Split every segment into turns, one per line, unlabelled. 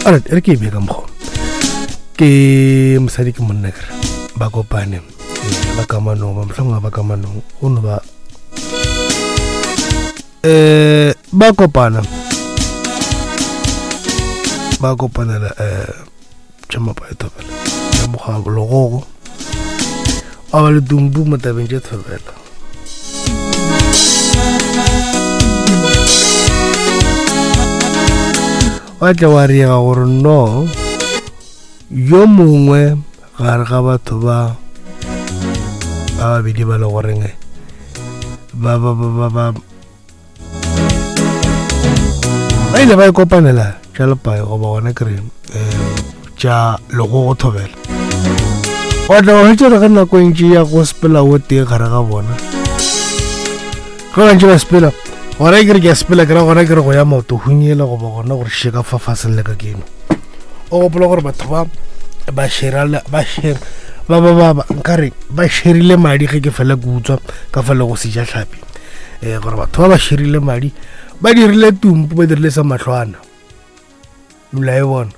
alright re ke be ka mgo ke mosadi ke monna kere ba kopane ba kamano ba mhlanga ba kamano o no ba la chama pa etopela ya mokga logogo a ba le dumbu motabeng tše thobela wa tla wa riega gore no yo mongwe gare ga batho ba babedi ba le goreng ba ile ba ikopanela tša lepae goba gona kere tša logogo thobela wa tla wa hwetša re ge nako ntši ya go sepela o tee gare ga bona ge bantši ba sepela gona kere ke a sepela kera gona kere go ya maoto hunyela goba gona gore šeka fafaseng le ka keno o gopola gore batho nkare ba širile madi ge ke fela ke utswa ka fela go seja tlhapi gore batho ba širile madi ba dirile tumpu ba dirile sa matlwana mla e bona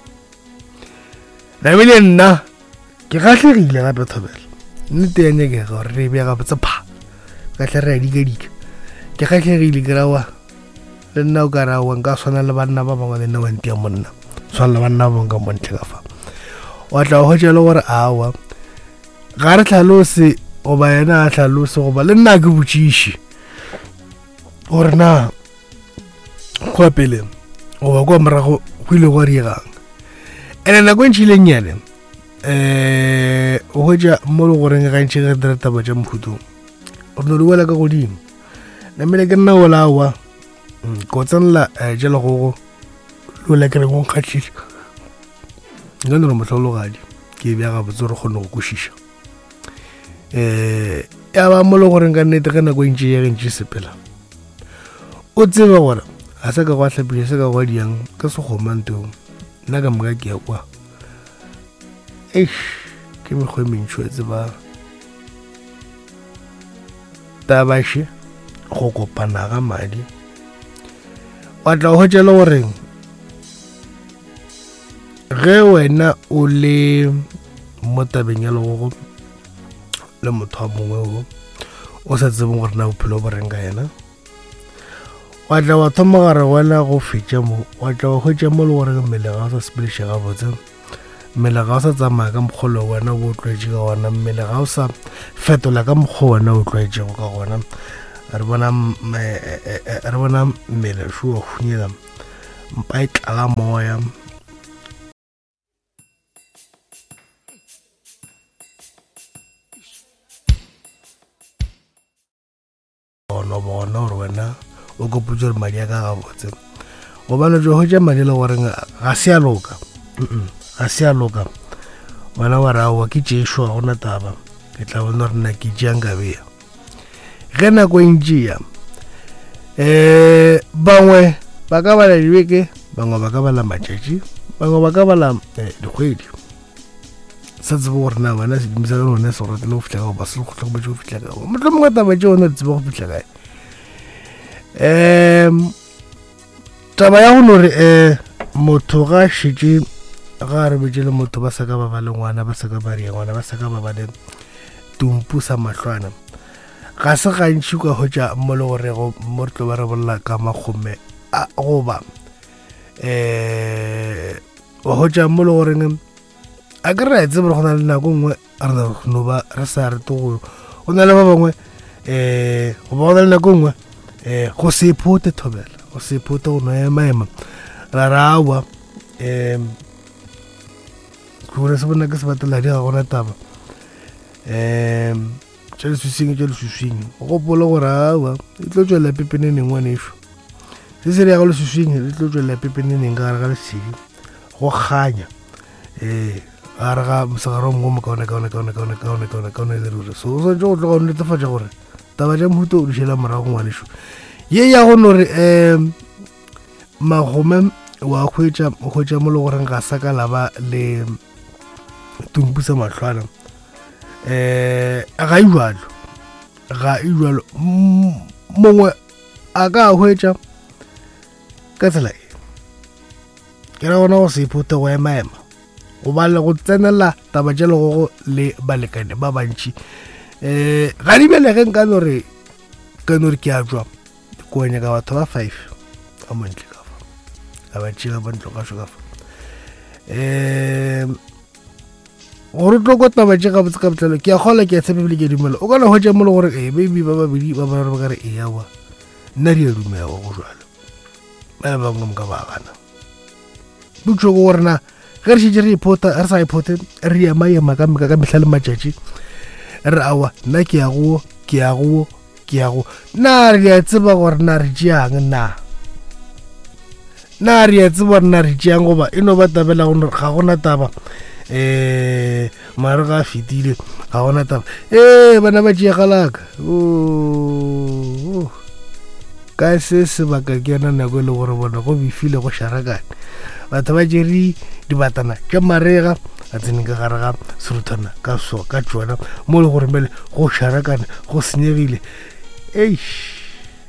na bile nna ke gatlhegile gape thobela nnete ya nyakega gore re bea gape tse pha katlhe re a dika ke gatlhegile ke rawa le nna o ka rawa nka swana le banna ba bangwe le nna wa ntia monna swana le banna ba bangwe ka montle ka fa wa tla go hwetša le gore awa ga re tlhalose goba yena a tlhalose goba le nna ke botšiši gore na kwa pele goba kwa morago go ile go riegang ene nako ntšhileng yane o hwetša mo le goreng gantši ge dira taba tša mokhutong gore no di wela ka godimo namele ke nna ola awa ko tsenela ja legogo lola ke re go nkgatlhile nka nore motlhologadi ke bja gabotse gore kgone go kwešiša ya ba mo le goreng ka nnete ge nako ntši ya gentši sepela o tsebe gore a se ka go atlhapiša se ka go adiang ka sekgomantong nna ka moka ke ya kwa ke mekgwa e mentšho e tseba tabaše go kopana ga madi wa tla go hwetša le gore ge wena o le mo tabeng ya legogo le motho wa mongwe o sa tsebeng gore na bophelo bo reng ka yena wa tla wa thoma gare wena go fetša mo wa tla wa hwetša mo le gore mmele ga o sa sepediše gabotse mmele ga o sa tsamaya ka mokgolo wena o tlwaetše ka gona mmele ga o sa fetola ka mokgwa wena o tlwaetšego ka gona re bona mmele šo wa hunyela mpa e tlala moya bona gore wena o kopotse gore madi a ka gabotse gobane jo hwetša madi le gore ga se a loka ga se a loka wena wa rawa ke tšešo ga gona taba ke tla bona gore nna ke tšeang ka bea ge nako e ntšea bangwe ba ka bala dibeke bangwe ba ka bala matšatši bangwe ba ka bala dikgwedi sa tsebe gore na wena sedimisa ka lone se go ratile go fitlha ka goba se le go tlhokometše go fitlha ka goba motho mongwe taba tše one di tsebe go fitlha kae taba ya go nore motho ga šetše ga re betše le motho ba sa ka ba ba le ngwana ba sa ka ba ria ngwana ba sa ka ba ba le tumpu sa mahlwana ga se gantši ka hwetša mo le gore mo re tlo ba re bolela ka makgome goba wa hwetša mo le goreng a ke re a tsebe re go na le nako nngwe no ba re sa rete go na le ba bangwe goba go na le nako nngwe go se iphote thobela go se iphote go no emaema ra rawa gore se bona ke se bateladi ga gona taba tša lesusing go gopola gore awa e tlo tšwelela pepene nengwe nešo se se reago lesusing e tlo tšwelela pepene neng ka gare ga lesedi go kganya gare ga mosegare o mongwe kaone lerure so o swantse go tloga o netefatša gore taba tša mohuto o dišela morago ngwanešo ye ya go nore magome wa hwetša mo le goreng ga sa ka laba le tumpu sa mahlwana ga ijalo mongwe a ka hwetša ka tsela ke ra gona go se iphote go ema go ba le go tsenela taba tša go le balekane ba bantši ga di belege ka no re ke a jwa ko nya ka batho ba 5 a montle ka fa ba tšhiga ba ntlo ka sho ka fa gore tlo go taba tša ga botse ka botlalo ke a gola ke a tshepebile ke dumela o kana go tša mo le gore baby ba babedi ba ba re ka re yawa nna di a dumela go jwalo ba bangwe ka ba gana butšo go gore na ge re šitše re ipota re sa ipote re ema ka mehla le matšatši re awa nna ke ya go na re a tseba gore na re tšeang na re a tseba gore na re tšeang goba e no ba tabela ga gona taba mare ga fetile ga gona taba bana ba tšeagalaka ka se sebaka ke yona nako e le gore bona go befile go sharakane batho ba jeri dibatana tša marega a tsene ka gare ga seruthana ka tsona mo le gore mele go sharakane go senyegile